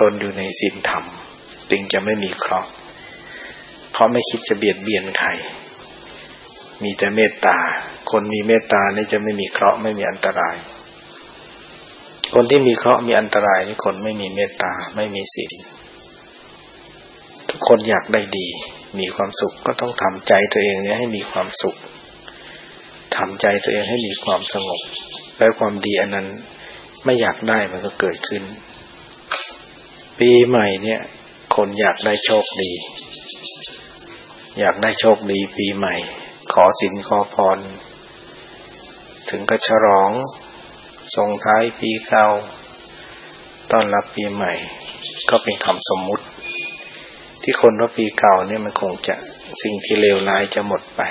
ตนอยู่ในศีลธรรมจึงจะไม่มีเคราะห์เพราะไม่คิดจะเบียดเบียนใครมีแต่เมตตาคนมีเมตตานี่จะไม่มีเคราะห์ไม่มีอันตรายคนที่มีเคราะห์มีอันตรายนี่คนไม่มีเมตตาไม่มีศีลทุกคนอยากได้ดีมีความสุขก็ต้องทำใจตัวเองเนี่ยให้มีความสุขทำใจตัวเองให้มีความสงบแล้วความดีอันนั้นไม่อยากได้มันก็เกิดขึ้นปีใหม่เนี่ยคนอยากได้โชคดีอยากได้โชคดีปีใหม่ขอศีลขอพรถึงก็ฉลองส่งท้ายปีเก่าต้อนรับปีใหม่ก็เป็นคำสมมุติที่คนว่าปีเก่าเนี่ยมันคงจะสิ่งที่เลวร้ายจะหมดไป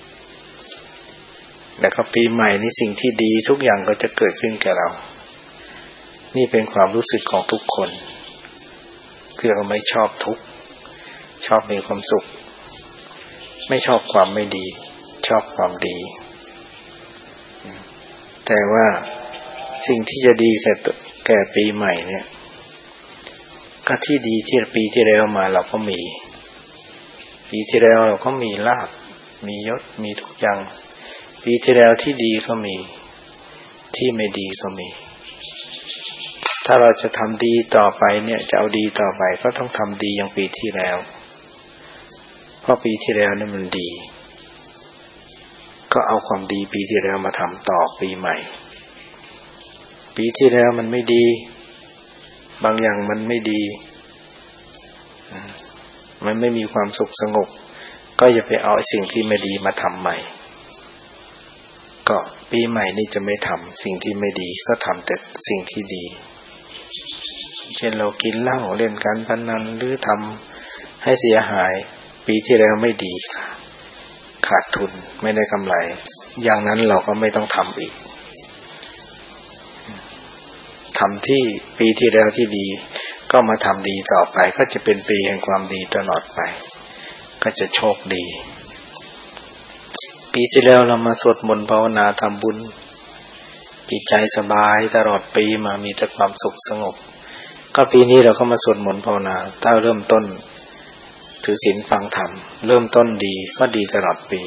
แล้วก็ปีใหม่นี้สิ่งที่ดีทุกอย่างก็จะเกิดขึ้นแก่เรานี่เป็นความรู้สึกของทุกคนคือเราไม่ชอบทุกข์ชอบมีความสุขไม่ชอบความไม่ดีชอบความดีแต่ว่าสิ่งที่จะดีแก่ปีใหม่เนี่ยก็ที่ดีที่ปีที่แล้วมาเราก็มีปีที่แล้วเราก็มีลาภมียศมีทุกอย่างปีที่แล้วที่ดีก็มีที่ไม่ดีก็มีถ้าเราจะทำดีต่อไปเนี่ยจะเอาดีต่อไปก็ต้องทำดีอย่างปีที่แล้วเพราะปีที่แล้วนี่มันดีก็เอาความดีปีที่แล้วมาทำต่อปีใหม่ปีที่แล้วมันไม่ดีบางอย่างมันไม่ดีมันไม่มีความสุขสงบก็อย่าไปเอาสิ่งที่ไม่ดีมาทำใหม่ก็ปีใหม่นี่จะไม่ทำสิ่งที่ไม่ดีก็ทำแต่สิ่งที่ดีเช่นเรากินเหล้าเล่นการพนันหรือทำให้เสียหายปีที่แล้วไม่ดีขาดทุนไม่ได้กำไรอย่างนั้นเราก็ไม่ต้องทำอีกทำที่ปีที่แล้วที่ดีก็มาทำดีต่อไปก็จะเป็นปีแห่งความดีตลอดไปก็จะโชคดีปีที่แล้วเรามาสวดมนต์ภาวนาทำบุญจิตใจสบายตลอดปีมามีแต่ความสุขสงบก็ปีนี้เราก็มาสวดมนต์ภาวนาถ้าเริ่มต้นถือศีลฟังธรรมเริ่มต้นดีก็ดีตลอดปี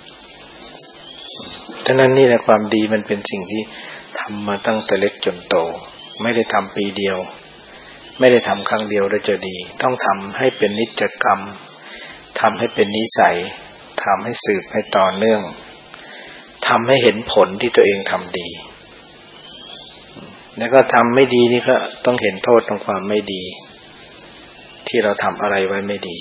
ฉะนั้นนี่แหละความดีมันเป็นสิ่งที่ทำมาตั้งแต่เล็กจนโตไม่ได้ทำปีเดียวไม่ได้ทำครั้งเดียวแล้วจะดีต้องทำให้เป็นนิจกรรมทำให้เป็นนิสัยทำให้สืบให้ต่อเนื่องทำให้เห็นผลที่ตัวเองทำดีแล้วก็ทำไม่ดีนี่ก็ต้องเห็นโทษของความไม่ดีที่เราทำอะไรไว้ไม่ดี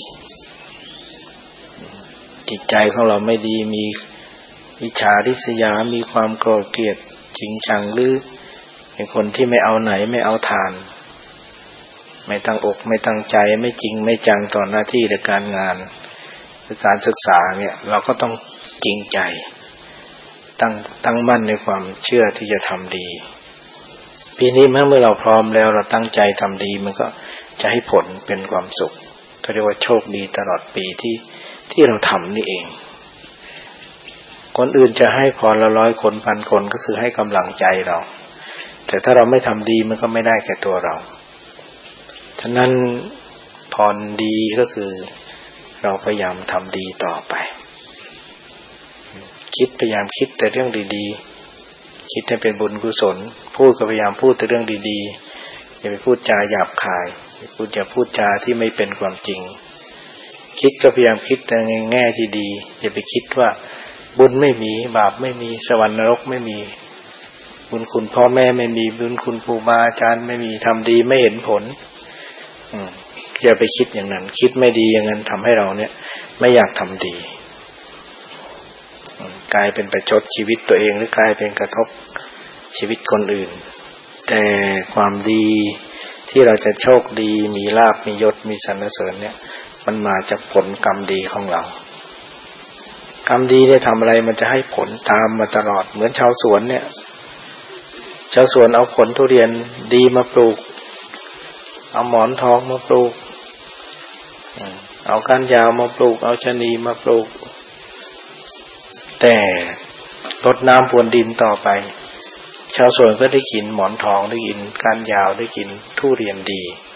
จิตใจของเราไม่ดีมีอิจฉาริษยามีความโกรธเกลียดจริงจังหรือเป็นคนที่ไม่เอาไหนไม่เอาทานไม่ตั้งอกไม่ตั้งใจไม่จริงไม่จังต่อหน้าที่และการงานหรือการศึกษาเนี่ยเราก็ต้องจริงใจตั้งมั่นในความเชื่อที่จะทำดีปีนี้เมื่อเราพร้อมแล้วเราตั้งใจทำดีมันก็จะให้ผลเป็นความสุขเขาเรียกว่าโชคดีตลอดปีที่เราทำนี่เองคนอื่นจะให้พรละ100 คนพันคนก็คือให้กำลังใจเราแต่ถ้าเราไม่ทำดีมันก็ไม่ได้แก่ตัวเราฉะนั้นพรดีก็คือเราพยายามทำดีต่อไปพยายามคิดแต่เรื่องดีๆคิดให้เป็นบุญกุศลพูดก็พยายามพูดแต่เรื่องดีๆอย่าไปพูดจาหยาบคายอย่าพูดจาที่ไม่เป็นความจริงคิดก็พยายามคิดแต่ในแง่ที่ดีอย่าไปคิดว่าบุญไม่มีบาปไม่มีสวรรค์นรกไม่มีบุญคุณพ่อแม่ไม่มีบุญคุณครูบาอาจารย์ไม่มีทำดีไม่เห็นผลอย่าไปคิดอย่างนั้นคิดไม่ดีอย่างนั้นทำให้เราเนี่ยไม่อยากทำดีกลายเป็นประชดชีวิตตัวเองหรือกลายเป็นกระทบชีวิตคนอื่นแต่ความดีที่เราจะโชคดีมีลาภมียศมีสรรเสริญเนี่ยมันมาจากผลกรรมดีของเรากรรมดีเนี่ยทำอะไรมันจะให้ผลตามมาตลอดเหมือนชาวสวนเนี่ยชาวสวนเอาผลทุเรียนดีมาปลูกเอาหมอนทองมาปลูกเอาก้านยาวมาปลูกเอาชะนีมาปลูกแต่รดน้ำพรวนดินต่อไปชาวสวนก็ได้กินหมอนทองได้กินก้านยาวได้กินทุเรียนดี